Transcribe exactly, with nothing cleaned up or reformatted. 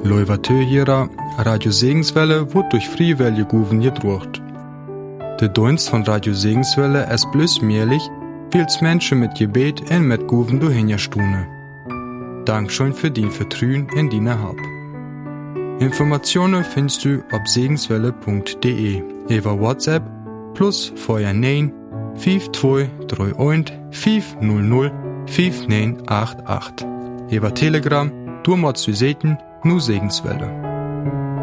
Leuvatö hierer Radio Segenswelle wird durch Friewelle Guven gedruckt. Der Dienst von Radio Segenswelle ist bloß möglich, weil's Menschen mit Gebet und mit Guven durchhingerstune. Dankeschön für dein Vertrauen in deine Hab. Informationen findest du auf segenswelle punkt de über WhatsApp plus Feuer neun fünf zwei drei eins fünf null null fünf neun acht acht. Über Telegram, du machst du Seten, nu Segenswelle.